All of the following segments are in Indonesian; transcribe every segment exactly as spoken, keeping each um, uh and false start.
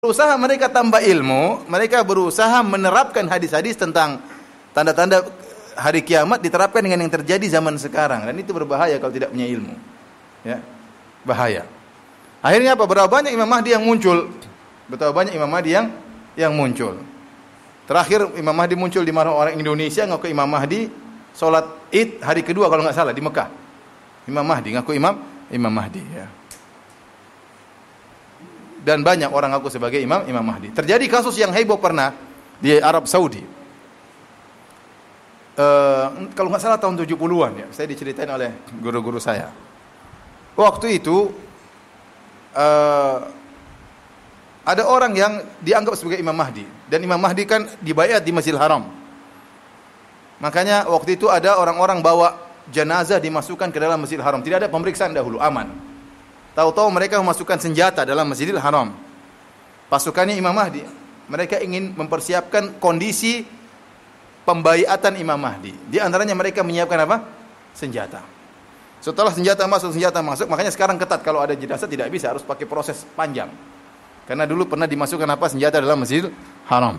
berusaha mereka tambah ilmu, mereka berusaha menerapkan hadis-hadis tentang tanda-tanda hari kiamat diterapkan dengan yang terjadi zaman sekarang, dan itu berbahaya kalau tidak punya ilmu. Ya, bahaya. Akhirnya apa? Berapa banyak Imam Mahdi yang muncul? Betapa banyak Imam Mahdi yang yang muncul. Terakhir Imam Mahdi muncul di mana orang Indonesia ngaku Imam Mahdi salat Id hari kedua kalau nggak salah di Mekah. Imam Mahdi ngaku Imam Imam Mahdi ya. Dan banyak orang ngaku sebagai Imam Imam Mahdi. Terjadi kasus yang heboh pernah di Arab Saudi. Uh, kalau nggak salah tahun tujuh puluhan ya, saya diceritain oleh guru-guru saya. Waktu itu uh, ada orang yang dianggap sebagai Imam Mahdi, dan Imam Mahdi kan dibaiat di Masjidil Haram. Makanya waktu itu ada orang-orang bawa jenazah dimasukkan ke dalam Masjidil Haram, tidak ada pemeriksaan dahulu, aman. Tahu-tahu mereka memasukkan senjata dalam Masjidil Haram. Pasukannya Imam Mahdi. Mereka ingin mempersiapkan kondisi pembaiatan Imam Mahdi. Di antaranya mereka menyiapkan apa? Senjata. Setelah senjata masuk, senjata masuk, makanya sekarang ketat kalau ada jenazah tidak bisa, harus pakai proses panjang. Karena dulu pernah dimasukkan apa? Senjata dalam Masjidil Haram.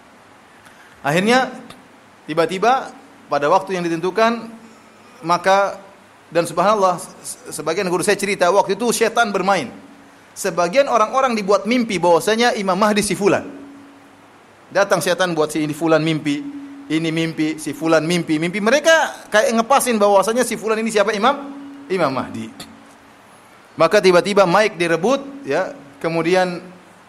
Akhirnya tiba-tiba pada waktu yang ditentukan, maka dan subhanallah, sebagian guru saya cerita waktu itu setan bermain. Sebagian orang-orang dibuat mimpi bahwasanya Imam Mahdi si fulan. Datang setan buat si ini fulan mimpi, ini mimpi, si fulan mimpi. Mimpi mereka kayak ngepasin bahwasanya si fulan ini siapa? Imam Imam Mahdi. Maka tiba-tiba mic direbut ya, kemudian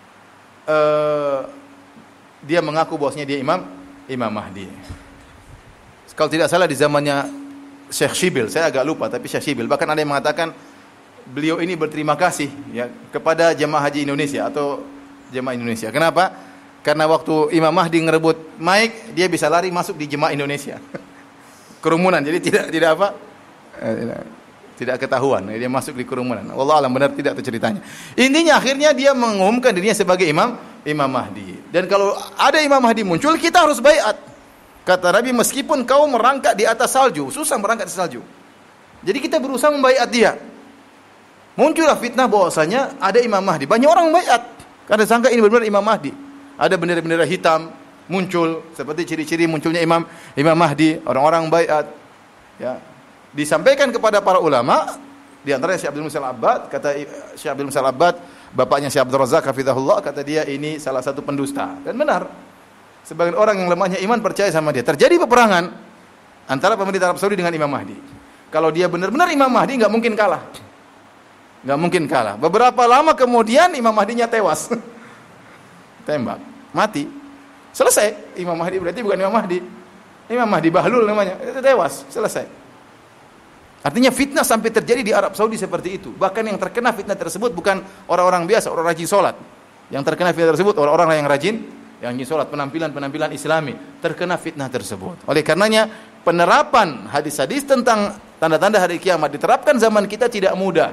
uh, dia mengaku bahwasanya dia Imam Imam Mahdi. Kalau tidak salah di zamannya Syekh Shibil, saya agak lupa tapi Syekh Shibil, bahkan ada yang mengatakan beliau ini berterima kasih ya kepada jemaah haji Indonesia atau jemaah Indonesia. Kenapa? Karena waktu Imam Mahdi ngerebut mic, dia bisa lari masuk di jemaah Indonesia. Kerumunan, jadi tidak tidak apa? Eh, tidak ketahuan, dia masuk di kerumunan. Wallahu alam benar tidak itu ceritanya. Intinya akhirnya dia mengumumkan dirinya sebagai Imam Imam Mahdi. Dan kalau ada Imam Mahdi muncul, kita harus baiat. Kata Nabi, meskipun kau merangkak di atas salju, susah merangkak di salju. Jadi kita berusaha membaiat dia. Muncullah fitnah bahwasanya ada Imam Mahdi. Banyak orang membaiat karena sangka ini benar-benar Imam Mahdi. Ada bendera-bendera hitam muncul seperti ciri-ciri munculnya Imam Imam Mahdi. Orang-orang baiat. Ya. Disampaikan kepada para ulama, di antaranya Syekh Abdul Musa Al-Abbad, kata Syekh Abdul Musa Al-Abbad, bapaknya Syekh Abdul Razak hafizahullah, kata dia ini salah satu pendusta. Dan benar. Sebagian orang yang lemahnya iman percaya sama dia. Terjadi peperangan antara pemerintah Arab Saudi dengan Imam Mahdi. Kalau dia benar-benar Imam Mahdi, nggak mungkin kalah. Nggak mungkin kalah. Beberapa lama kemudian Imam Mahdinya tewas. Tembak, mati. Selesai. Imam Mahdi berarti bukan Imam Mahdi. Imam Mahdi Bahlul namanya. Itu tewas. Selesai. Artinya fitnah sampai terjadi di Arab Saudi seperti itu. Bahkan yang terkena fitnah tersebut bukan orang-orang biasa, orang rajin sholat. Yang terkena fitnah tersebut orang-orang yang rajin yang ingin sholat, penampilan-penampilan islami, terkena fitnah tersebut. Oleh karenanya penerapan hadis-hadis tentang tanda-tanda hari kiamat diterapkan zaman kita tidak mudah.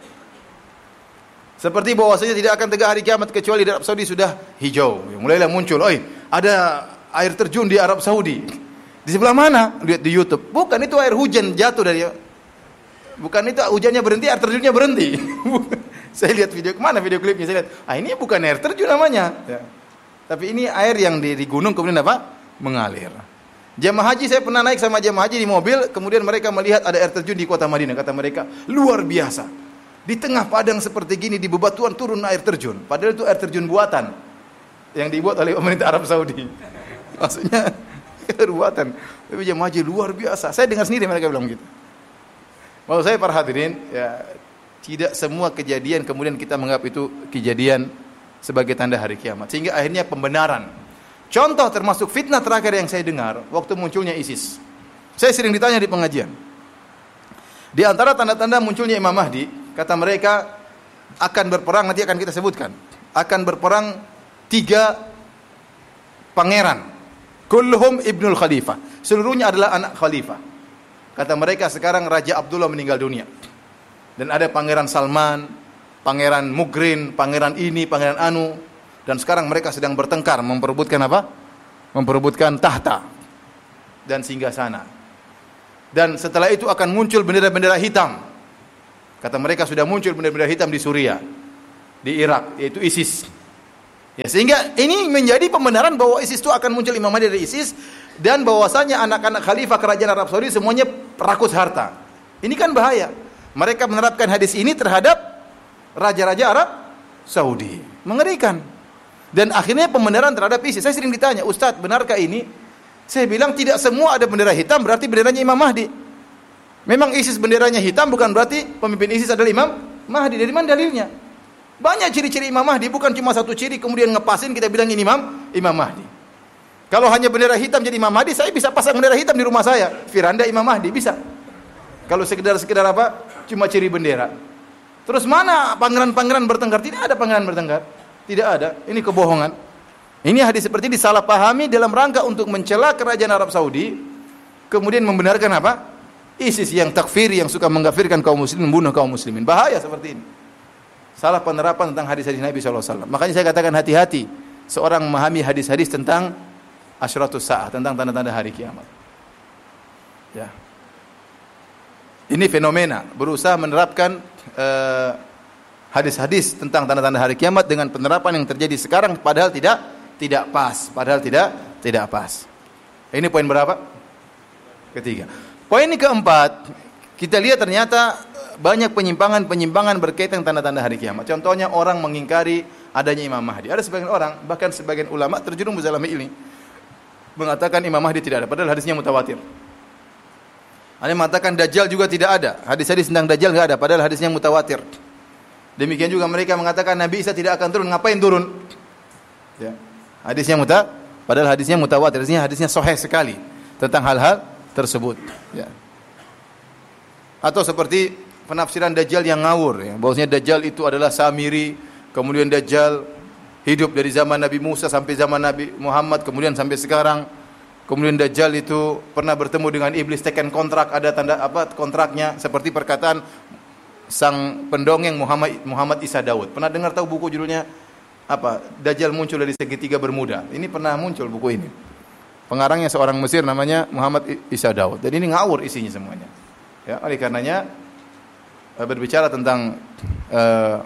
Seperti bahwasanya tidak akan tegak hari kiamat kecuali di Arab Saudi sudah hijau. Mulailah muncul, oi ada air terjun di Arab Saudi. Di sebelah mana? Lihat di YouTube. Bukan, itu air hujan jatuh dari, bukan itu hujannya berhenti, air terjunnya berhenti. Saya lihat video, kemana video klipnya, saya lihat, ah ini bukan air terjun namanya. Ya. Tapi ini air yang di, di gunung kemudian apa? Mengalir. Jemaah haji, saya pernah naik sama jemaah haji di mobil, kemudian mereka melihat ada air terjun di kota Madinah. Kata mereka, luar biasa. Di tengah padang seperti gini, di bebatuan turun air terjun. Padahal itu air terjun buatan yang dibuat oleh pemerintah Arab Saudi. Maksudnya buatan. Tapi jemaah haji luar biasa. Saya dengar sendiri mereka bilang gitu. Maksud saya para hadirin, ya tidak semua kejadian kemudian kita menganggap itu kejadian sebagai tanda hari kiamat. Sehingga akhirnya pembenaran. Contoh termasuk fitnah terakhir yang saya dengar waktu munculnya ISIS. Saya sering ditanya di pengajian. Di antara tanda-tanda munculnya Imam Mahdi, kata mereka akan berperang, nanti akan kita sebutkan. Akan berperang tiga pangeran. Kulluhum ibnul khalifah. Seluruhnya adalah anak khalifah. Kata mereka sekarang Raja Abdullah meninggal dunia. Dan ada Pangeran Salman, Pangeran Mugrin, pangeran ini, pangeran anu, dan sekarang mereka sedang bertengkar memperebutkan apa? Memperebutkan tahta dan singgasana. Dan setelah itu akan muncul bendera-bendera hitam. Kata mereka sudah muncul bendera-bendera hitam di Suriah, di Irak, yaitu ISIS. Ya, sehingga ini menjadi pembenaran bahwa ISIS itu akan muncul Imam Mahdi dari ISIS, dan bahwasanya anak-anak khalifah kerajaan Arab Saudi semuanya rakus harta. Ini kan bahaya. Mereka menerapkan hadis ini terhadap raja-raja Arab Saudi. Mengerikan. Dan akhirnya pembenaran terhadap ISIS. Saya sering ditanya, "Ustaz, benarkah ini?" Saya bilang tidak semua ada bendera hitam berarti benderanya Imam Mahdi. Memang ISIS benderanya hitam bukan berarti pemimpin ISIS adalah Imam Mahdi. Dari mana dalilnya? Banyak ciri-ciri Imam Mahdi, bukan cuma satu ciri kemudian ngepasin kita bilang ini Imam Imam Mahdi. Kalau hanya bendera hitam jadi Imam Mahdi, saya bisa pasang bendera hitam di rumah saya. Firanda Imam Mahdi bisa. Kalau sekedar-sekedar apa? Cuma ciri bendera. Terus mana pangeran-pangeran bertengkar? Tidak ada pangeran bertengkar. Tidak ada. Ini kebohongan. Ini hadis seperti ini disalahpahami dalam rangka untuk mencela kerajaan Arab Saudi, kemudian membenarkan apa? ISIS yang takfir, yang suka mengkafirkan kaum muslimin, membunuh kaum muslimin. Bahaya seperti ini. Salah penerapan tentang hadis-hadis Nabi shallallahu alaihi wasallam. Makanya saya katakan hati-hati seorang memahami hadis-hadis tentang asyratus sa'ah, tentang tanda-tanda hari kiamat. Ya. Ini fenomena berusaha menerapkan uh, hadis-hadis tentang tanda-tanda hari kiamat dengan penerapan yang terjadi sekarang, padahal tidak tidak pas, padahal tidak tidak pas. Ini poin berapa? Ketiga. Poin ini keempat, kita lihat ternyata banyak penyimpangan-penyimpangan berkaitan tanda-tanda hari kiamat. Contohnya orang mengingkari adanya Imam Mahdi. Ada sebagian orang, bahkan sebagian ulama terjerumus dalam ini, mengatakan Imam Mahdi tidak ada, padahal hadisnya mutawatir. Ada yang mengatakan Dajjal juga tidak ada. Hadis-hadis tentang Dajjal tidak ada, padahal hadisnya mutawatir. Demikian juga mereka mengatakan Nabi Isa tidak akan turun. Ngapain turun? Ya. Hadisnya muta, padahal hadisnya mutawatir. Hadisnya hadisnya sahih sekali tentang hal-hal tersebut. Ya. Atau seperti penafsiran Dajjal yang ngawur, ya. Bahwasanya Dajjal itu adalah Samiri, kemudian Dajjal hidup dari zaman Nabi Musa sampai zaman Nabi Muhammad, kemudian sampai sekarang. Kemudian Dajjal itu pernah bertemu dengan iblis, tekan kontrak, ada tanda apa kontraknya, seperti perkataan sang pendongeng Muhammad Muhammad Isa Daud. Pernah dengar tahu buku judulnya apa? Dajjal muncul dari segitiga Bermuda. Ini pernah muncul buku ini. Pengarangnya seorang Mesir namanya Muhammad Isa Daud. Dan ini ngawur isinya semuanya. Ya, oleh karenanya berbicara tentang uh,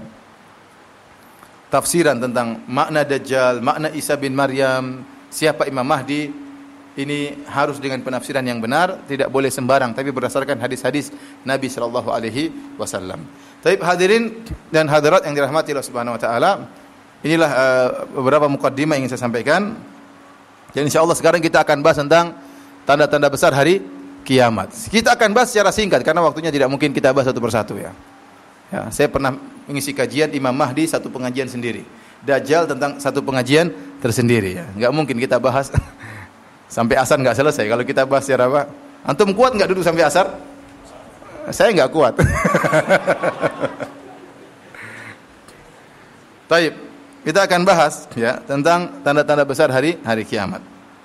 tafsiran tentang makna Dajjal, makna Isa bin Maryam, siapa Imam Mahdi, ini harus dengan penafsiran yang benar, tidak boleh sembarang, tapi berdasarkan hadis-hadis Nabi sallallahu alaihi wasallam. Baik hadirin dan hadirat yang dirahmati Allah Subhanahu wa taala, inilah uh, beberapa mukaddimah yang ingin saya sampaikan. Dan insyaallah sekarang kita akan bahas tentang tanda-tanda besar hari kiamat. Kita akan bahas secara singkat karena waktunya tidak mungkin kita bahas satu persatu ya. Ya, saya pernah mengisi kajian Imam Mahdi satu pengajian sendiri. Dajjal tentang satu pengajian tersendiri ya. Enggak mungkin kita bahas sampai asar enggak selesai. Kalau kita bahas secara apa? Antum kuat enggak duduk sampai asar? Saya enggak kuat. Baik, kita akan bahas ya tentang tanda-tanda besar hari hari kiamat.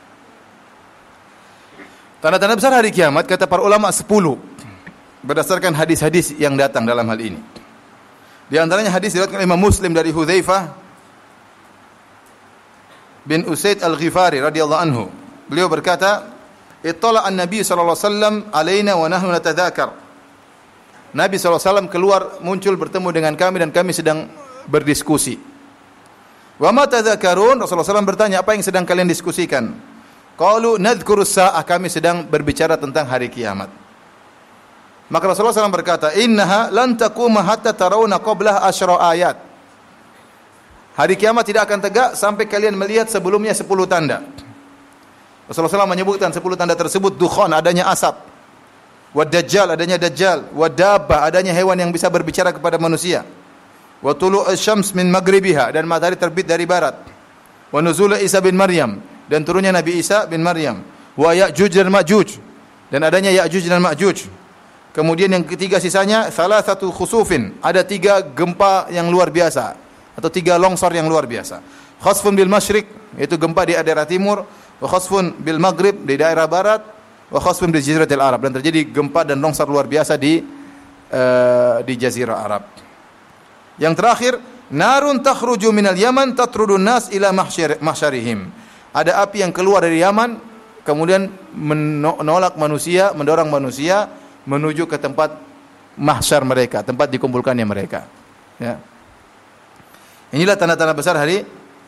Tanda-tanda besar hari kiamat kata para ulama sepuluh berdasarkan hadis-hadis yang datang dalam hal ini. Di antaranya hadis diriwayatkan Imam Muslim dari Hudzaifah bin Usaid Al-Ghifari radhiyallahu anhu. Beliau berkata, "Ittala an-nabi sallallahu alaihi wasallam alaina wa nahnu natadzakar." Nabi sallallahu alaihi wasallam keluar muncul bertemu dengan kami dan kami sedang berdiskusi. "Wa ma tadzakarun?" Rasulullah sallallahu alaihi wasallam bertanya, "Apa yang sedang kalian diskusikan?" Qalu nadhkurus saah, kami sedang berbicara tentang hari kiamat. Maka Rasulullah sallallahu alaihi wasallam berkata, "Innaha lan taquma hatta tarawna qablah asyra ayat." Hari kiamat tidak akan tegak sampai kalian melihat sebelumnya sepuluh tanda. Rasulullah sallallahu alaihi wasallam menyebutkan sepuluh tanda tersebut, dukhan, adanya asap, wa dajjal, adanya dajjal, wa dabbah, adanya hewan yang bisa berbicara kepada manusia, wa tulu'us syams min maghribiha, dan matahari terbit dari barat, wa nuzul Isa bin Maryam, dan turunnya Nabi Isa bin Maryam, wa Ya'juj dan Ma'juj, dan adanya Ya'juj dan Ma'juj. Kemudian yang ketiga sisanya salah satu khusufin, ada tiga gempa yang luar biasa atau tiga longsor yang luar biasa. Khasfun bil masyriq, yaitu gempa di daerah timur, wa khasfun bil maghrib, di daerah barat, wa khasfun bil jaziratil Arab, dan terjadi gempa dan longsor luar biasa di uh, di jazirah Arab. Yang terakhir, narun takhruju minal Yaman tatrudun nas ila mahsyarihim. Ada api yang keluar dari Yaman kemudian menolak manusia, mendorong manusia menuju ke tempat mahsyar mereka, tempat dikumpulkannya mereka. Ya. Inilah tanda-tanda besar hari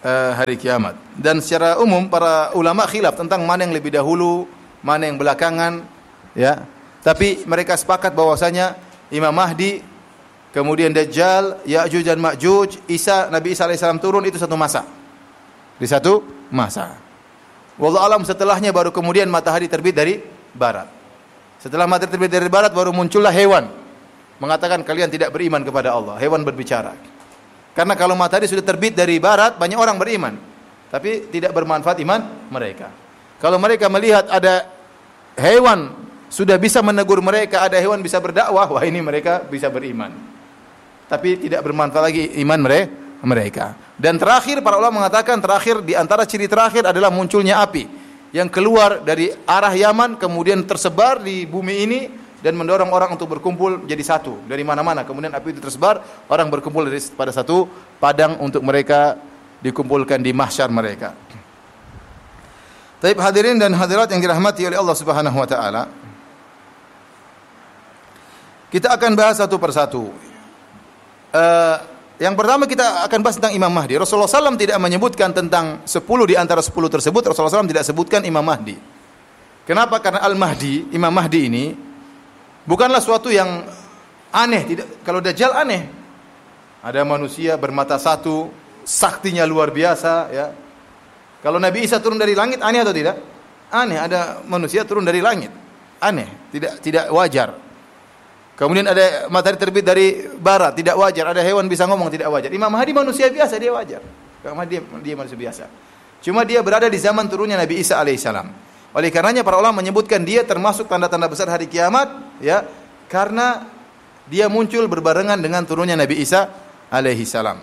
uh, hari kiamat. Dan secara umum para ulama khilaf tentang mana yang lebih dahulu, mana yang belakangan, ya. Tapi mereka sepakat bahwasanya Imam Mahdi, kemudian Dajjal, Ya'juj dan Ma'juj, Isa, Nabi Isa alaihissalam turun itu satu masa. Di satu masa. Wallahu alam, setelahnya baru kemudian matahari terbit dari barat. Setelah matahari terbit dari barat baru muncullah hewan mengatakan kalian tidak beriman kepada Allah. Hewan berbicara. Karena kalau matahari sudah terbit dari barat, banyak orang beriman. Tapi tidak bermanfaat iman mereka. Kalau mereka melihat ada hewan sudah bisa menegur mereka, ada hewan bisa berdakwah, wah ini mereka bisa beriman. Tapi tidak bermanfaat lagi iman mereka. Dan terakhir para ulama mengatakan terakhir di antara ciri terakhir adalah munculnya api yang keluar dari arah Yaman kemudian tersebar di bumi ini dan mendorong orang untuk berkumpul jadi satu dari mana-mana. Kemudian api itu tersebar, orang berkumpul dari pada satu padang untuk mereka dikumpulkan di mahsyar mereka. Taib hadirin dan hadirat yang dirahmati oleh Allah Subhanahu wa taala. Kita akan bahas satu persatu. Uh, yang pertama kita akan bahas tentang Imam Mahdi. Rasulullah sallallahu alaihi wasallam tidak menyebutkan tentang sepuluh di antara sepuluh tersebut. Rasulullah sallallahu alaihi wasallam tidak sebutkan Imam Mahdi. Kenapa? Karena Al-Mahdi, Imam Mahdi ini bukanlah suatu yang aneh. Tidak, kalau Dajjal aneh. Ada manusia bermata satu, saktinya luar biasa. Ya. Kalau Nabi Isa turun dari langit, aneh atau tidak? Aneh. Ada manusia turun dari langit, aneh, tidak tidak wajar. Kemudian ada matahari terbit dari barat, tidak wajar. Ada hewan bisa ngomong, tidak wajar. Imam Mahdi manusia biasa, dia wajar. Imam Mahdi dia, dia manusia biasa. Cuma dia berada di zaman turunnya Nabi Isa alaihissalam. Oleh karenanya para ulama menyebutkan dia termasuk tanda-tanda besar hari kiamat, ya, karena dia muncul berbarengan dengan turunnya Nabi Isa alaihi salam.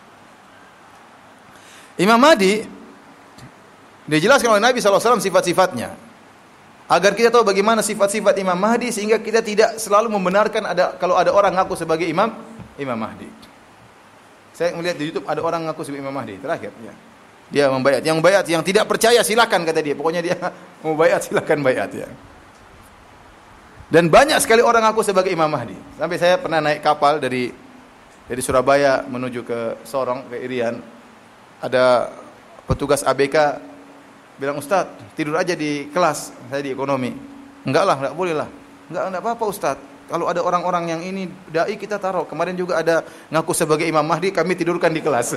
Imam Mahdi dijelaskan oleh Nabi sallallahu alaihi wasallam sifat-sifatnya. Agar kita tahu bagaimana sifat-sifat Imam Mahdi sehingga kita tidak selalu membenarkan ada kalau ada orang ngaku sebagai imam Imam Mahdi. Saya melihat di YouTube ada orang ngaku sebagai Imam Mahdi terakhir, ya. Dia membayat. Yang bayat, yang tidak percaya silakan kata dia. Pokoknya dia mau bayat silakan bayat, ya. Dan banyak sekali orang ngaku sebagai Imam Mahdi. Sampai saya pernah naik kapal dari dari Surabaya menuju ke Sorong, ke Irian. Ada petugas A B K bilang, "Ustaz, tidur aja di kelas, saya di ekonomi." "Enggak lah, enggak boleh lah." "Enggak, enggak apa-apa Ustaz. Kalau ada orang-orang yang ini dai kita taruh. Kemarin juga ada ngaku sebagai Imam Mahdi, kami tidurkan di kelas."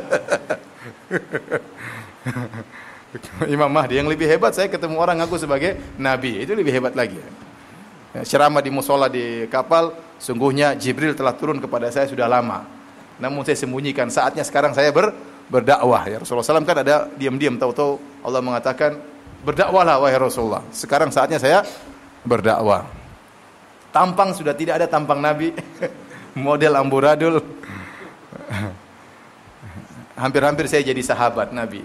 Imam Mahdi yang lebih hebat, saya ketemu orang ngaku sebagai nabi, itu lebih hebat lagi. Ya, ceramah di musola di kapal, sungguhnya Jibril telah turun kepada saya sudah lama. Namun saya sembunyikan, saatnya sekarang saya ber, berdakwah. Ya, Rasulullah sallallahu alaihi wasallam kan ada diam-diam, tahu-tahu Allah mengatakan, "Berdakwahlah wahai Rasulullah." Sekarang saatnya saya berdakwah. Tampang sudah tidak ada tampang nabi, model amburadul. Hampir-hampir saya jadi sahabat Nabi.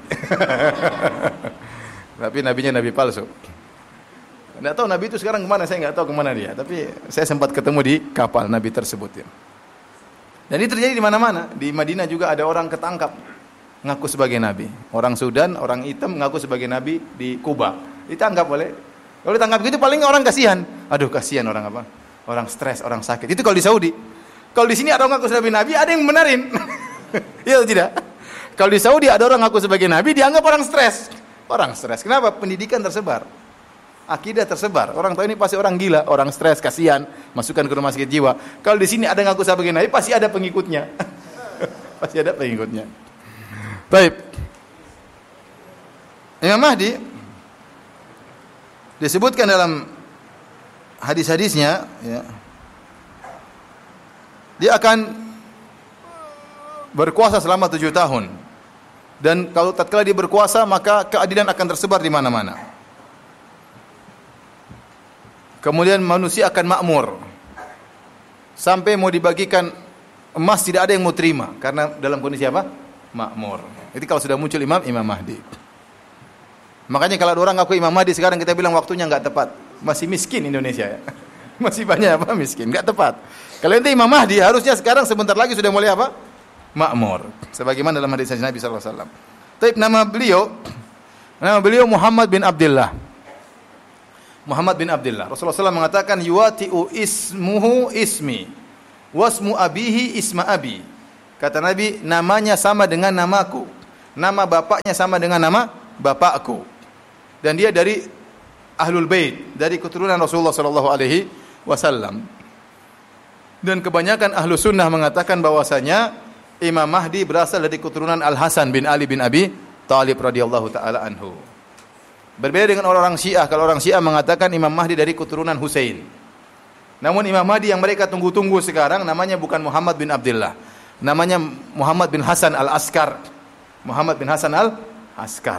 Tapi nabinya nabi palsu. Enggak tahu nabi itu sekarang kemana, saya enggak tahu kemana dia. Tapi saya sempat ketemu di kapal nabi tersebut, ya. Dan ini terjadi di mana-mana. Di Madinah juga ada orang ketangkap ngaku sebagai nabi. Orang Sudan, orang hitam ngaku sebagai nabi di Kuba. Ditangkap oleh. Kalau ditangkap gitu paling orang kasihan. Aduh, kasihan orang apa? Orang stres, orang sakit. Itu kalau di Saudi. Kalau di sini ada orang ngaku sebagai nabi, ada yang benerin. Iya atau tidak? Kalau di Saudi ada orang ngaku sebagai nabi, dianggap orang stres. Orang stres. Kenapa? Pendidikan tersebar. Akidah tersebar. Orang tahu ini pasti orang gila, orang stres, kasihan, masukkan ke rumah sakit jiwa. Kalau di sini ada ngaku sebagai nabi, pasti ada pengikutnya. Pasti ada pengikutnya. Baik. Imam Mahdi disebutkan dalam hadis-hadisnya, ya, dia akan berkuasa selama tujuh tahun. Dan kalau tatkala dia berkuasa, maka keadilan akan tersebar di mana-mana. Kemudian manusia akan makmur. Sampai mau dibagikan emas tidak ada yang mau terima. Karena dalam kondisi apa? Makmur. Jadi kalau sudah muncul imam, Imam Mahdi. Makanya kalau ada orang ngaku Imam Mahdi, sekarang kita bilang waktunya enggak tepat. Masih miskin Indonesia, ya. Masih banyak apa? Miskin. Enggak tepat. Kalau ente Imam Mahdi, harusnya sekarang sebentar lagi sudah mulai apa? Makmur. Sebagaimana dalam hadis Nabi sallallahu alaihi wasallam. Tapi nama beliau, nama beliau Muhammad bin Abdullah. Muhammad bin Abdullah. Rasulullah sallallahu alaihi wasallam mengatakan, "Yuwati'u ismuhu ismi, wasmu abihi isma abi." Kata Nabi, namanya sama dengan namaku nama bapaknya sama dengan nama bapakku. Dan dia dari Ahlul Bait, dari keturunan Rasulullah sallallahu alaihi wasallam. Dan kebanyakan ahlu sunnah mengatakan bahwasanya Imam Mahdi berasal dari keturunan Al-Hasan bin Ali bin Abi Thalib radhiyallahu taala anhu. Berbeda dengan orang-orang Syiah. Kalau orang Syiah mengatakan Imam Mahdi dari keturunan Husain. Namun Imam Mahdi yang mereka tunggu-tunggu sekarang namanya bukan Muhammad bin Abdullah. Namanya Muhammad bin Hasan Al-Askar. Muhammad bin Hasan Al-Askar.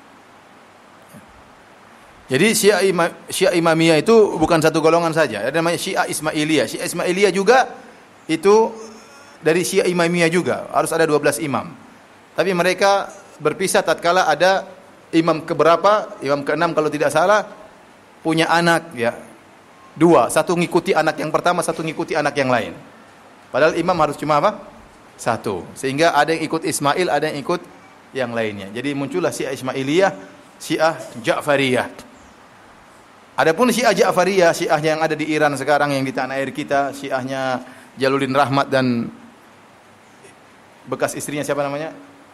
Jadi Syiah, Ima, Syiah Imamiyah itu bukan satu golongan saja. Ada namanya Syiah Ismailiyah. Syiah Ismailiyah juga itu dari Syiah Imamiyah juga. Harus ada dua belas imam. Tapi mereka berpisah tatkala ada imam keberapa, imam keenam kalau tidak salah, punya anak ya. Dua, satu ngikuti anak yang pertama, satu ngikuti anak yang lain. Padahal imam harus cuma apa? Satu. Sehingga ada yang ikut Ismail, ada yang ikut yang lainnya. Jadi muncullah Syiah Ismailiyah, Syiah Ja'fariyah. Adapun Syiah Ja'fariyah, Syiahnya yang ada di Iran sekarang, yang di tanah air kita, Syiahnya Jaluddin Rahmat dan bekas istrinya siapa namanya?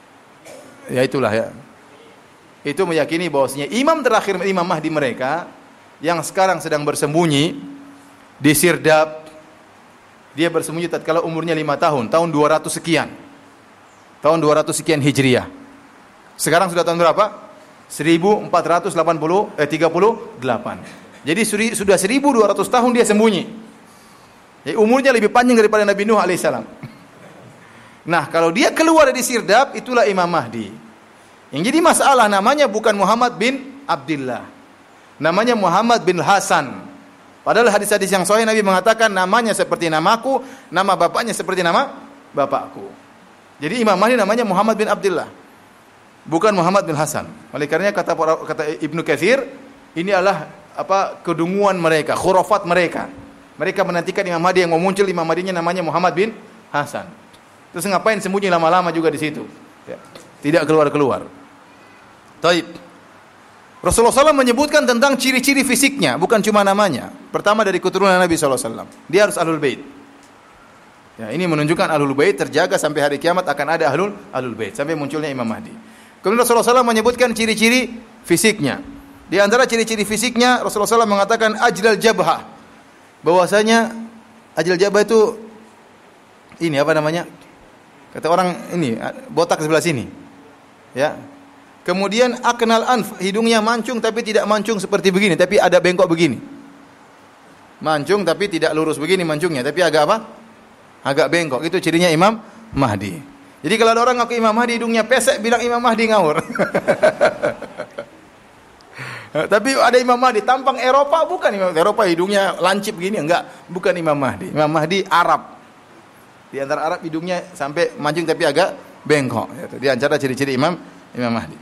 Ya itulah ya. Itu meyakini bahwasanya imam terakhir Imam Mahdi mereka yang sekarang sedang bersembunyi di Sirdab. Dia bersembunyi tatkala umurnya lima tahun, tahun dua ratus sekian. Tahun dua ratus sekian Hijriah. Sekarang sudah tahun berapa? seribu empat ratus delapan puluh eh tiga puluh delapan. Jadi sudah seribu dua ratus tahun dia sembunyi. Jadi umurnya lebih panjang daripada Nabi Nuh alaihissalam. Nah, kalau dia keluar dari Sirdab, itulah Imam Mahdi. Yang jadi masalah namanya bukan Muhammad bin Abdullah. Namanya Muhammad bin Hasan. Padahal hadis-hadis yang sahih Nabi mengatakan namanya seperti namaku, nama bapaknya seperti nama bapakku. Jadi Imam Mahdi namanya Muhammad bin Abdullah. Bukan Muhammad bin Hasan. Oleh karenanya kata kata Ibnu Katsir, ini adalah apa kedunguan mereka, khurafat mereka. Mereka menantikan Imam Mahdi yang mau muncul, Imam Mahdinya namanya Muhammad bin Hasan. Terus ngapain sembunyi lama-lama juga di situ? Ya. Tidak keluar-keluar. Taib. Rasulullah shallallahu alaihi wasallam menyebutkan tentang ciri-ciri fisiknya, bukan cuma namanya. Pertama dari keturunan Nabi shallallahu alaihi wasallam. Dia harus Ahlul Bait. Ya, ini menunjukkan Ahlul Bait terjaga sampai hari kiamat akan ada Ahlul Ahlul Bait sampai munculnya Imam Mahdi. Kemudian Rasulullah shallallahu alaihi wasallam menyebutkan ciri-ciri fisiknya. Di antara ciri-ciri fisiknya Rasulullah shallallahu alaihi wasallam mengatakan ajlal jabhah. Bahwasanya ajlal jabhah itu ini apa namanya? Kata orang ini botak sebelah sini. Ya. Kemudian aknal anf, hidungnya mancung tapi tidak mancung seperti begini, tapi ada bengkok begini. Mancung tapi tidak lurus begini mancungnya, tapi agak apa? Agak bengkok. Itu cirinya Imam Mahdi. Jadi kalau ada orang ngaku Imam Mahdi hidungnya pesek, bilang Imam Mahdi ngawur. Tapi ada Imam Mahdi tampang Eropa, bukan Imam Eropa hidungnya lancip begini, enggak, bukan Imam Mahdi. Imam Mahdi Arab. Di antara Arab hidungnya sampai mancung tapi agak bengkok. Di antara ciri-ciri Imam Imam Mahdi.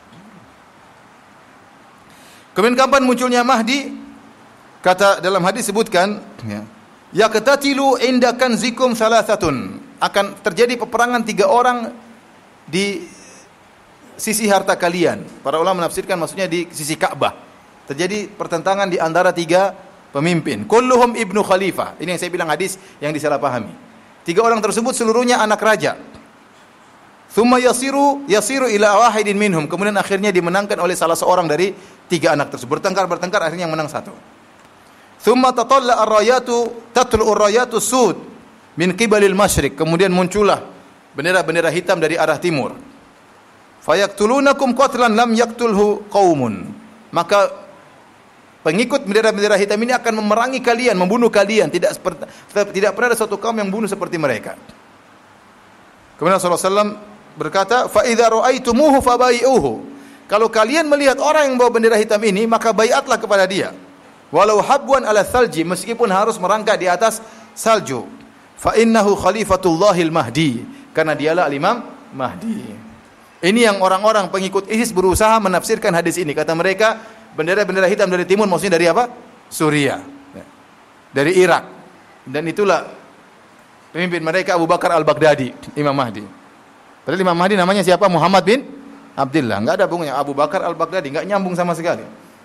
Kemudian kapan munculnya Mahdi? Kata dalam hadis sebutkan, ya, yaqtatilu inda kanzikum salasatun. Akan terjadi peperangan tiga orang di sisi harta kalian. Para ulama menafsirkan maksudnya di sisi Ka'bah. Terjadi pertentangan di antara tiga pemimpin. Kulluhum ibnu khalifah. Ini yang saya bilang hadis yang disalahpahami. Tiga orang tersebut seluruhnya anak raja. Thumma yasiru yasiru ila wahidin minhum. Kemudian akhirnya dimenangkan oleh salah seorang dari tiga anak tersebut. Bertengkar bertengkar akhirnya yang menang satu. Thumma tatalla ar-rayatu tatlu ar-rayatu sud min qibalil masyriq. Kemudian muncullah bendera-bendera hitam dari arah timur. Fayaktulunakum qatlan lam yaktulhu qaumun. Maka pengikut bendera-bendera hitam ini akan memerangi kalian, membunuh kalian. Tidak seperti, tidak pernah ada suatu kaum yang bunuh seperti mereka. Kemudian Rasulullah shallallahu alaihi wasallam berkata, fa idza ra'aitumuhu fabai'uhu. Kalau kalian melihat orang yang bawa bendera hitam ini, maka baiatlah kepada dia. Walau habwan ala salji, meskipun harus merangkak di atas salju. Fa innahu khalifatullahil mahdi, karena dialah al-Imam Mahdi. Ini yang orang-orang pengikut ISIS berusaha menafsirkan hadis ini. Kata mereka, bendera-bendera hitam dari timur maksudnya dari apa? Suriah. Dari Irak. Dan itulah pemimpin mereka Abu Bakar al-Baghdadi, Imam Mahdi. Padahal Imam Mahdi namanya siapa? Muhammad bin Abdullah. Enggak ada hubungannya Abu Bakar al-Baghdadi, enggak nyambung sama sekali.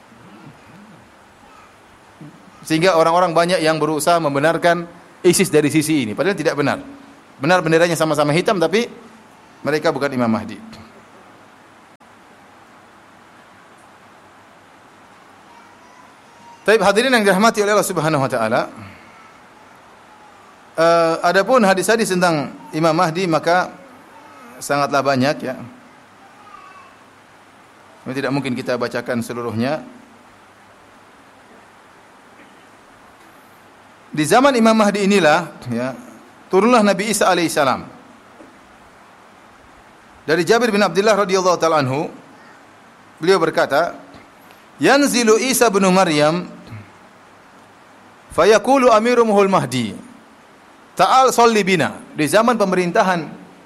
Sehingga orang-orang banyak yang berusaha membenarkan ISIS dari sisi ini, padahal tidak benar. Benar benderanya sama-sama hitam tapi mereka bukan Imam Mahdi. Taib hadirin yang dirahmati oleh Allah Subhanahu wa taala. Uh, adapun hadis-hadis tentang Imam Mahdi maka sangatlah banyak ya. Ini tidak mungkin kita bacakan seluruhnya. Di zaman Imam Mahdi inilah ya, turunlah Nabi Isa alaihissalam. Dari Jabir bin Abdullah radhiyallahu taala anhu, beliau berkata, "Yanzilu Isa bin Maryam fayaqulu amiruhul Mahdi, ta'al sholli bina." Di zaman pemerintahan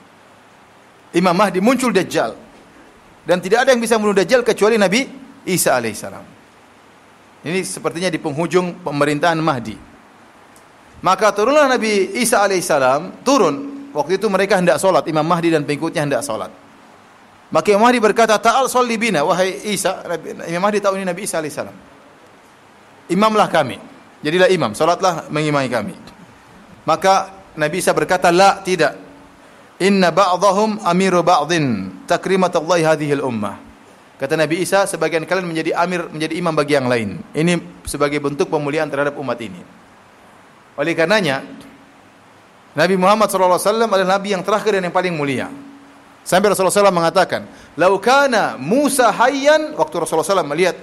Imam Mahdi muncul Dajjal. Dan tidak ada yang bisa membunuh Dajjal kecuali Nabi Isa alaihissalam. Ini sepertinya di penghujung pemerintahan Mahdi. Maka turunlah Nabi Isa alaihissalam, turun. Waktu itu mereka hendak solat, Imam Mahdi dan pengikutnya hendak solat. Maka Imam Mahdi berkata, "Ta'al sholli bina," wahai Isa. Imam Mahdi tahu ini Nabi Isa alaihissalam. Imamlah kami. Jadilah imam, solatlah mengimami kami. Maka Nabi Isa berkata, "La, tidak. Inna ba'dahum amiru ba'dhin takrimatullahi hadhil ummah." Kata Nabi Isa, sebagian kalian menjadi amir, menjadi imam bagi yang lain. Ini sebagai bentuk pemuliaan terhadap umat ini. Oleh karenanya, Nabi Muhammad sallallahu alaihi wasallam adalah nabi yang terakhir dan yang paling mulia. Sampai Rasulullah sallallahu alaihi wasallam mengatakan, "Lau kana Musa hayyan," waktu Rasulullah sallallahu alaihi wasallam melihat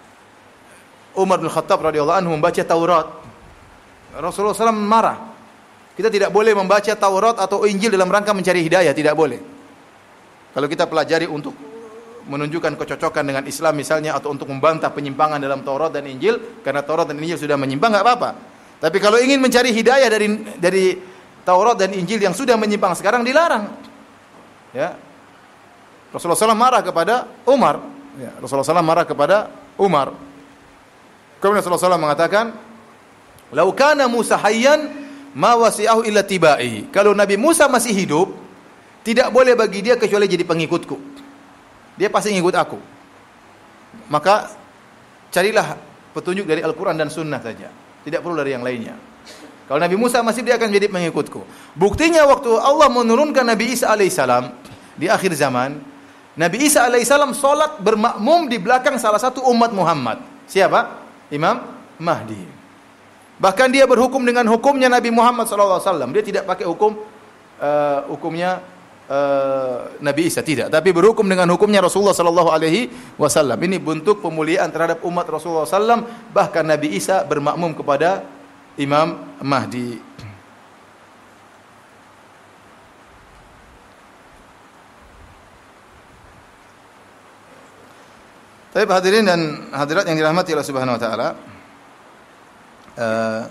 Umar bin Khattab radhiyallahu anhu membaca Taurat. Rasulullah sallallahu alaihi wasallam marah. Kita tidak boleh membaca Taurat atau Injil dalam rangka mencari hidayah, tidak boleh. Kalau kita pelajari untuk menunjukkan kecocokan dengan Islam misalnya, atau untuk membantah penyimpangan dalam Taurat dan Injil, karena Taurat dan Injil sudah menyimpang, enggak apa-apa. Tapi kalau ingin mencari hidayah dari dari Taurat dan Injil yang sudah menyimpang sekarang, dilarang. Ya. Rasulullah sallallahu alaihi wasallam marah kepada Umar. Ya, Rasulullah sallallahu alaihi wasallam marah kepada Umar. Kemudian Rasulullah sallallahu alaihi wasallam mengatakan, "Lau kana Musa hayyan ma wasi'ahu illa tibai." Kalau Nabi Musa masih hidup, tidak boleh bagi dia kecuali jadi pengikutku. Dia pasti ngikut aku. Maka carilah petunjuk dari Al-Quran dan Sunnah saja. Tidak perlu dari yang lainnya. Kalau Nabi Musa masih, dia akan menjadi pengikutku. Buktinya waktu Allah menurunkan Nabi Isa alaihissalam di akhir zaman, Nabi Isa alaihissalam solat bermakmum di belakang salah satu umat Muhammad. Siapa? Imam Mahdi. Bahkan dia berhukum dengan hukumnya Nabi Muhammad sallallahu alaihi wasallam. Dia tidak pakai hukum uh, hukumnya uh, Nabi Isa, tidak. Tapi berhukum dengan hukumnya Rasulullah sallallahu alaihi wasallam. Ini bentuk pemuliaan terhadap umat Rasulullah sallallahu alaihi wasallam. Bahkan Nabi Isa bermakmum kepada Imam Mahdi. Tapi hadirin dan hadirat yang dirahmati Allah Subhanahu wa taala, uh,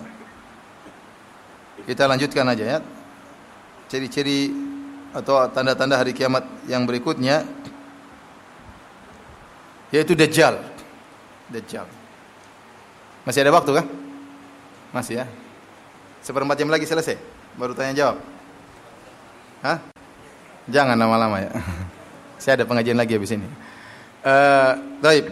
kita lanjutkan aja ya. Ciri-ciri atau tanda-tanda hari kiamat yang berikutnya, yaitu Dajjal. Dajjal. Masih ada waktu kah? Masih ya. Seperempat jam lagi selesai. Baru tanya jawab. Hah? Jangan lama-lama ya. Saya ada pengajian lagi habis ini. Uh, baik.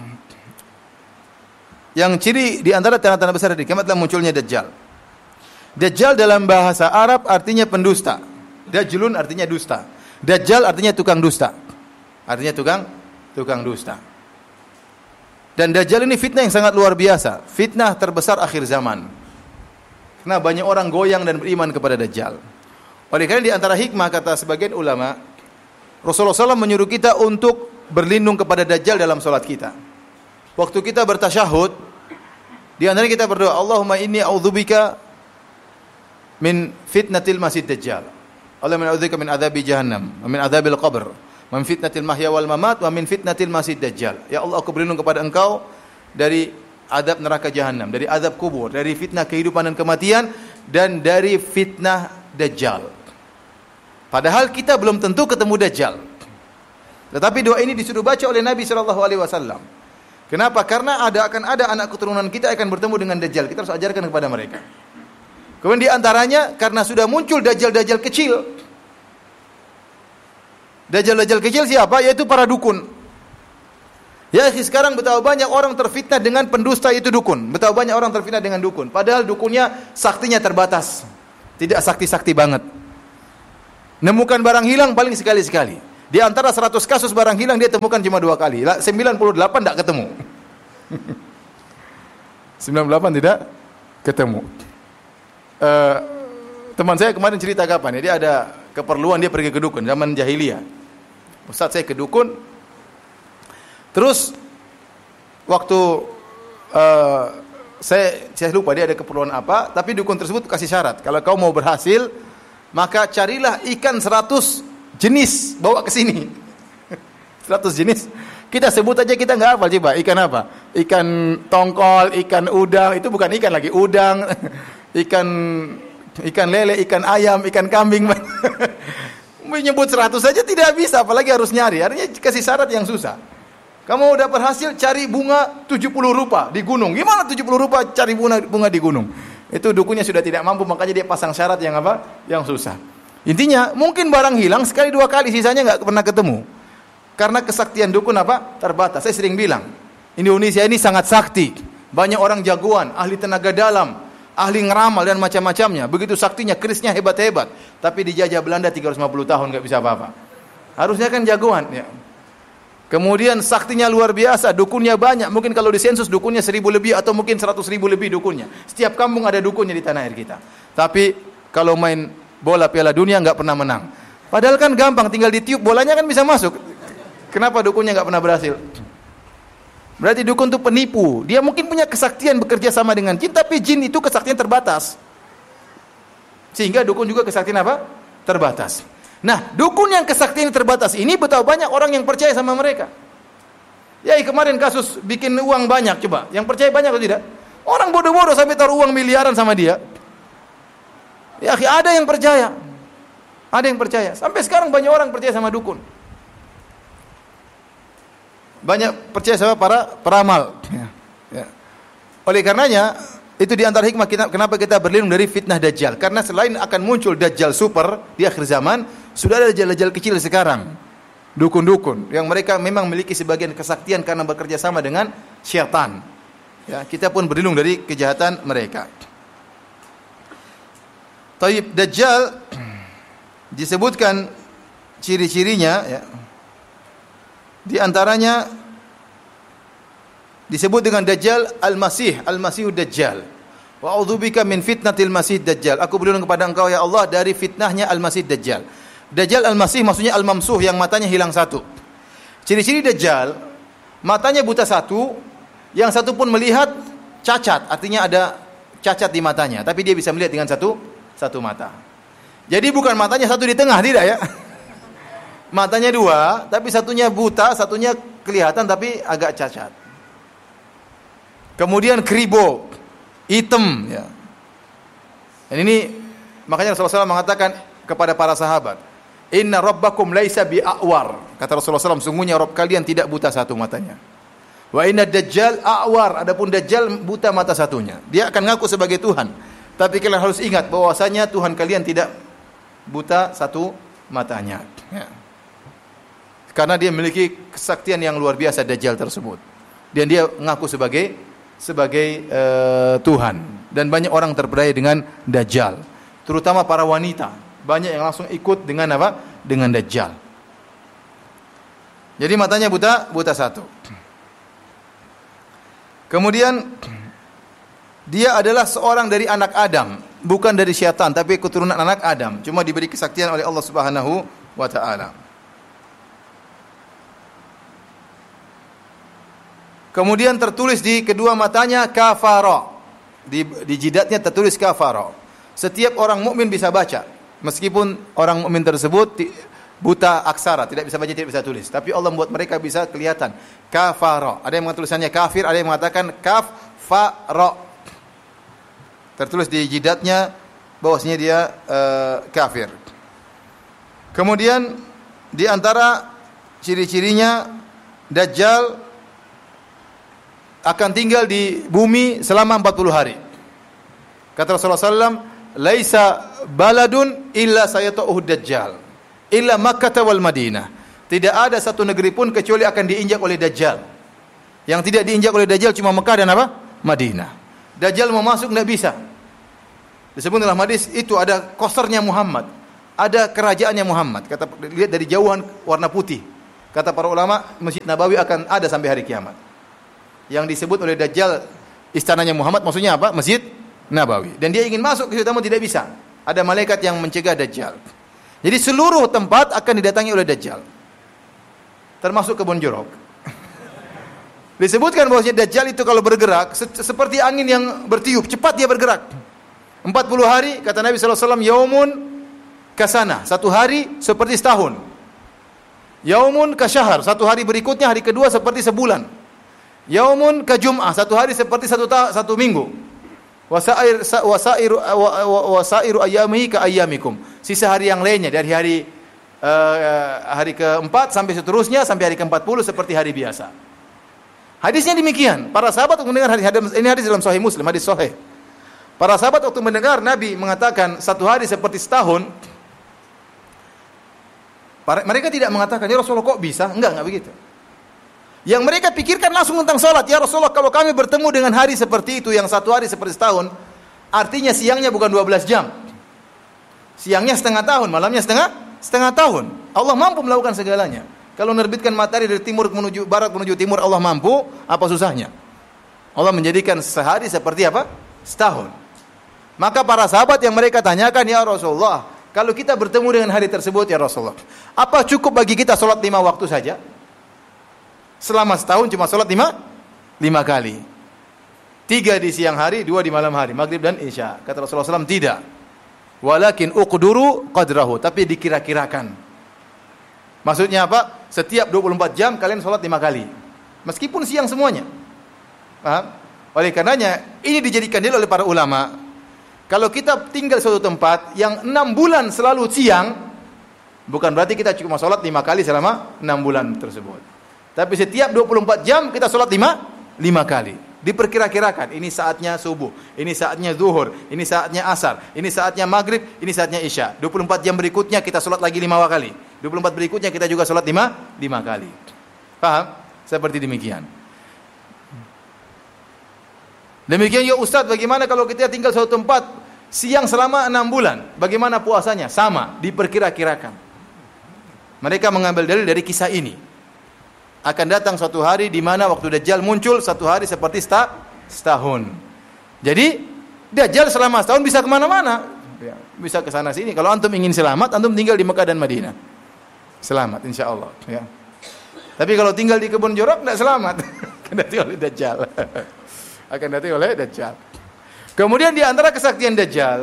Yang ciri di antara tanda-tanda besar di kiamat adalah munculnya Dajjal. Dajjal dalam bahasa Arab artinya pendusta. Dajjulun artinya dusta. Dajjal artinya tukang dusta. Artinya tukang tukang dusta. Dan Dajjal ini fitnah yang sangat luar biasa. Fitnah terbesar akhir zaman. Karena banyak orang goyang dan beriman kepada Dajjal. Oleh karena di antara hikmah, kata sebagian ulama, Rasulullah sallallahu alaihi wasallam menyuruh kita untuk berlindung kepada Dajjal dalam salat kita. Waktu kita bertasyahud, di antara kita berdoa, Allahumma inni a'udzubika min fitnatil masih Dajjal. Allahumma a'udzubika min adzabi jahannam, wa min adzabil qabr, wa min fitnatil mahya wal mamat, wa min fitnatil masih Dajjal. Ya Allah, aku berlindung kepada Engkau dari azab neraka jahannam, dari azab kubur, dari fitnah kehidupan dan kematian, dan dari fitnah Dajjal. Padahal kita belum tentu ketemu Dajjal. Tetapi doa ini disuruh baca oleh Nabi shallallahu alaihi wasallam. Kenapa? Karena ada akan ada anak keturunan kita akan bertemu dengan Dajjal. Kita harus ajarkan kepada mereka. Kemudian di antaranya, karena sudah muncul Dajjal-Dajjal kecil. Dajjal-Dajjal kecil siapa? Yaitu para dukun. Ya, sekarang betapa banyak orang terfitnah dengan pendusta itu dukun. Betapa banyak orang terfitnah dengan dukun. Padahal dukunnya saktinya terbatas. Tidak sakti-sakti banget. Nemukan barang hilang paling sekali-sekali. Di antara seratus kasus barang hilang dia temukan cuma dua kali. sembilan puluh delapan tidak ketemu. sembilan puluh delapan tidak ketemu. Uh, teman saya kemarin cerita kapan ya, dia ada keperluan, dia pergi ke dukun zaman jahiliyah. Ustaz, saya ke dukun, terus waktu uh, saya saya lupa dia ada keperluan apa, tapi dukun tersebut kasih syarat, kalau kau mau berhasil maka carilah ikan seratus jenis bawa ke sini. seratus jenis. Kita sebut aja, kita enggak hafal. Coba ikan apa? Ikan tongkol, ikan udang, itu bukan ikan lagi, udang, ikan ikan lele, ikan ayam, ikan kambing. Menyebut seratus saja tidak bisa, apalagi harus nyari. Artinya kasih syarat yang susah. Kamu udah berhasil cari bunga tujuh puluh rupa di gunung. Gimana tujuh puluh rupa cari bunga bunga di gunung? Itu dukunnya sudah tidak mampu, makanya dia pasang syarat yang apa? Yang susah. Intinya mungkin barang hilang sekali dua kali, sisanya enggak pernah ketemu. Karena kesaktian dukun apa? Terbatas. Saya sering bilang, Indonesia ini sangat sakti. Banyak orang jagoan, ahli tenaga dalam, ahli ngeramal dan macam-macamnya. Begitu saktinya, kerisnya hebat-hebat. Tapi dijajah Belanda tiga ratus lima puluh tahun enggak bisa apa-apa. Harusnya kan jagoan, ya. Kemudian saktinya luar biasa, dukunnya banyak. Mungkin kalau disensus dukunnya seribu lebih atau mungkin seratus ribu lebih dukunnya. Setiap kampung ada dukunnya di tanah air kita. Tapi kalau main bola Piala Dunia enggak pernah menang. Padahal kan gampang, tinggal ditiup bolanya kan bisa masuk. Kenapa dukunnya enggak pernah berhasil? Berarti dukun itu penipu. Dia mungkin punya kesaktian bekerja sama dengan jin, tapi jin itu kesaktian terbatas. Sehingga dukun juga kesaktian apa? Terbatas. Nah, dukun yang kesaktian terbatas ini betapa banyak orang yang percaya sama mereka. Ya, kemarin kasus bikin uang banyak, coba. Yang percaya banyak atau tidak? Orang bodoh-bodoh sampai taruh uang miliaran sama dia. Ya, ada yang percaya. Ada yang percaya. Sampai sekarang banyak orang percaya sama dukun. Banyak percaya sama para peramal. Ya, ya. Oleh karenanya, itu di antara hikmah kita, kenapa kita berlindung dari fitnah Dajjal. Karena selain akan muncul Dajjal super di akhir zaman, sudah ada Dajjal-Dajjal kecil sekarang. Dukun-dukun. Yang mereka memang memiliki sebagian kesaktian karena bekerja sama dengan syaitan. Ya, kita pun berlindung dari kejahatan mereka. Taib Dajjal disebutkan ciri-cirinya, ya. Di antaranya disebut dengan Dajjal Al-Masih, Al-Masihud Dajjal. Wa a'udzubika min fitnatil Masih Dajjal. Aku berlindung kepada Engkau ya Allah dari fitnahnya Al-Masih Dajjal. Dajjal Al-Masih maksudnya Al-Mamsuh, yang matanya hilang satu. Ciri-ciri Dajjal, matanya buta satu, yang satu pun melihat cacat, artinya ada cacat di matanya, tapi dia bisa melihat dengan satu satu mata. Jadi bukan matanya satu di tengah, tidak ya. Matanya dua, tapi satunya buta, satunya kelihatan tapi agak cacat. Kemudian kribo, hitam, ya. Dan ini makanya Rasulullah shallallahu alaihi wasallam mengatakan kepada para sahabat, Inna rabbakum laisa bi'awar. Kata Rasulullah shallallahu alaihi wasallam, sungguhnya Rabb kalian tidak buta satu matanya. Wa inna Dajjal a'war. Adapun Dajjal buta mata satunya. Dia akan ngaku sebagai Tuhan. Tapi kalian harus ingat bahwasanya Tuhan kalian tidak buta satu matanya. Ya. Karena dia memiliki kesaktian yang luar biasa Dajjal tersebut. Dan dia ngaku sebagai sebagai uh, Tuhan. Dan banyak orang terpedaya dengan Dajjal. Terutama para wanita. Banyak yang langsung ikut dengan apa? Dengan Dajjal. Jadi matanya buta, buta satu. Kemudian dia adalah seorang dari anak Adam, bukan dari syaitan, tapi keturunan anak Adam. Cuma diberi kesaktian oleh Allah Subhanahu wa taala. Kemudian tertulis di kedua matanya kafara. Di, di jidatnya tertulis kafara. Setiap orang mukmin bisa baca, meskipun orang mukmin tersebut buta aksara, tidak bisa baca, tidak bisa tulis. Tapi Allah membuat mereka bisa kelihatan. Kafara. Ada yang mengatakan kafir, ada yang mengatakan kafara. Tertulis di jidatnya bahwasanya dia uh, kafir. Kemudian di antara ciri-cirinya Dajjal akan tinggal di bumi selama empat puluh hari. Kata Rasulullah sallallahu alaihi wasallam, "Laisa baladun illa sayatuhu Dajjal, illa Makkah wal Madinah." Tidak ada satu negeri pun kecuali akan diinjak oleh Dajjal. Yang tidak diinjak oleh Dajjal cuma Mekah dan apa? Madinah. Dajjal mau masuk tidak bisa. Disebut dalam hadis itu ada kosternya Muhammad, ada kerajaannya Muhammad. Kata lihat dari jauhan warna putih. Kata para ulama Masjid Nabawi akan ada sampai hari kiamat. Yang disebut oleh Dajjal istananya Muhammad, maksudnya apa? Masjid Nabawi. Dan dia ingin masuk ke situ namun tidak bisa. Ada malaikat yang mencegah Dajjal. Jadi seluruh tempat akan didatangi oleh Dajjal. Termasuk kebun jeruk. Disebutkan bahwasanya Dajjal itu kalau bergerak se- seperti angin yang bertiup, cepat dia bergerak. empat puluh hari kata Nabi sallallahu alaihi wasallam, yaumun kasana, satu hari seperti setahun. Yaumun kasyahar, satu hari berikutnya, hari kedua seperti sebulan. Yaumun kajum'ah, satu hari seperti satu ta- satu minggu. Wasair wasairu wasairu ayyamihi ka ayyamikum. Sisa hari yang lainnya dari hari uh, hari keempat sampai seterusnya sampai hari keempat puluh seperti hari biasa. Hadisnya demikian. Para sahabat waktu mendengar hadis, ini hadis dalam Sahih Muslim, hadis sahih. Para sahabat waktu mendengar Nabi mengatakan satu hari seperti setahun, mereka tidak mengatakan, ya Rasulullah kok bisa? Enggak, enggak begitu. Yang mereka pikirkan langsung tentang salat. Ya Rasulullah, kalau kami bertemu dengan hari seperti itu, yang satu hari seperti setahun, artinya siangnya bukan dua belas jam. Siangnya setengah tahun, malamnya setengah setengah tahun. Allah mampu melakukan segalanya. Kalau menerbitkan matahari dari timur menuju barat menuju timur, Allah mampu, apa susahnya? Allah menjadikan sehari seperti apa? Setahun. Maka para sahabat yang mereka tanyakan, ya Rasulullah, kalau kita bertemu dengan hari tersebut, ya Rasulullah, apa cukup bagi kita salat lima waktu saja? Selama setahun cuma salat lima, lima kali. Tiga di siang hari, dua di malam hari, maghrib dan isya. Kata Rasulullah shallallahu alaihi wasallam, tidak. Walakin uqduru qadrahu, tapi dikira-kirakan. Maksudnya apa? Setiap dua puluh empat jam kalian salat lima kali. Meskipun siang semuanya. Paham? Oleh karenanya, ini dijadikan dalil oleh para ulama. Kalau kita tinggal suatu tempat yang enam bulan selalu siang, bukan berarti kita cuma salat lima kali selama enam bulan tersebut. Tapi setiap dua puluh empat jam kita sholat lima, lima kali. Diperkira-kirakan, ini saatnya subuh, ini saatnya zuhur, ini saatnya asar, ini saatnya maghrib, ini saatnya isya. dua puluh empat jam berikutnya kita sholat lagi lima kali. dua puluh empat berikutnya kita juga sholat lima, lima kali. Paham? Seperti demikian. Demikian ya Ustaz, bagaimana kalau kita tinggal suatu tempat siang selama enam bulan? Bagaimana puasanya? Sama, diperkira-kirakan. Mereka mengambil dalil dari kisah ini. Akan datang suatu hari di mana waktu Dajjal muncul satu hari seperti setahun. Jadi Dajjal selama setahun bisa kemana-mana, bisa ke sana sini. Kalau antum ingin selamat, antum tinggal di Mekah dan Madinah, selamat insya Allah. Ya. Tapi kalau tinggal di kebun jorok, tidak selamat. Akan datang oleh Dajjal. Akan datang oleh Dajjal. Kemudian di antara kesaktian Dajjal,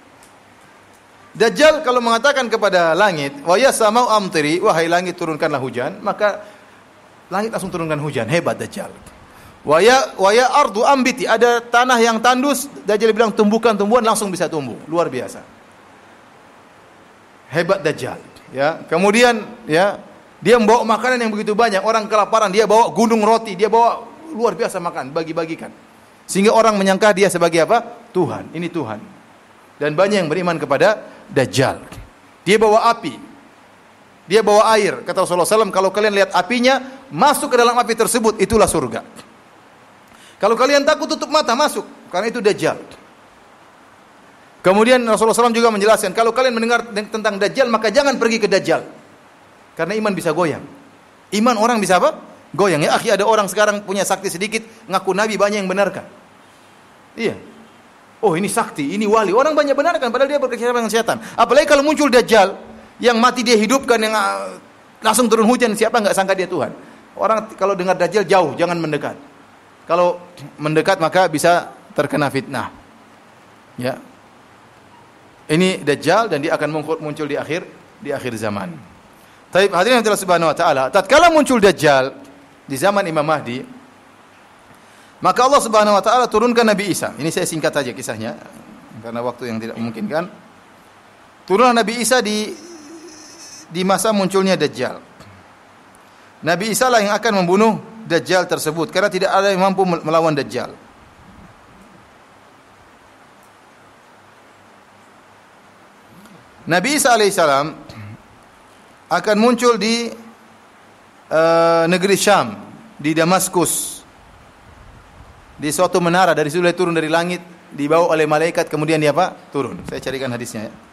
Dajjal kalau mengatakan kepada langit, wa ya samau amtiri, wahai langit turunkanlah hujan, maka langit langsung turunkan hujan. Hebat Dajjal. Waya waya ardu ambiti, ada tanah yang tandus, Dajjal bilang tumbuhkan tumbuhan, langsung bisa tumbuh. Luar biasa. Hebat Dajjal, ya. Kemudian ya, dia membawa makanan yang begitu banyak, orang kelaparan, dia bawa gunung roti, dia bawa luar biasa makan, bagi-bagikan. Sehingga orang menyangka dia sebagai apa? Tuhan. Ini Tuhan. Dan banyak yang beriman kepada Dajjal. Dia bawa api. Dia bawa air. Kata Rasulullah shallallahu alaihi wasallam, kalau kalian lihat apinya, masuk ke dalam api tersebut, itulah surga. Kalau kalian takut, tutup mata, masuk. Karena itu Dajjal. Kemudian Rasulullah shallallahu alaihi wasallam juga menjelaskan, kalau kalian mendengar tentang Dajjal, maka jangan pergi ke Dajjal. Karena iman bisa goyang. Iman orang bisa apa? Goyang. Ya akhi, ada orang sekarang punya sakti sedikit, ngaku nabi, banyak yang benarkan. Iya. Oh ini sakti, ini wali. Orang banyak benarkan, padahal dia berkecimpung dengan setan. Apalagi kalau muncul Dajjal, yang mati dia hidupkan, yang langsung turun hujan, siapa enggak sangka dia Tuhan. Orang kalau dengar Dajjal jauh, jangan mendekat. Kalau mendekat maka bisa terkena fitnah. Ya. Ini Dajjal dan dia akan muncul di akhir di akhir zaman. Taib hadirin Allah Subhanahu wa taala, tatkala muncul Dajjal di zaman Imam Mahdi, maka Allah Subhanahu wa taala turunkan Nabi Isa. Ini saya singkat saja kisahnya karena waktu yang tidak memungkinkan. Turunlah Nabi Isa di di masa munculnya Dajjal. Nabi Isa lah yang akan membunuh Dajjal tersebut karena tidak ada yang mampu melawan Dajjal. Nabi Isa alaihissalam akan muncul di uh, negeri Syam, di Damaskus, di suatu menara. Dari situ dia turun dari langit, dibawa oleh malaikat, kemudian dia apa? Turun. Saya carikan hadisnya ya.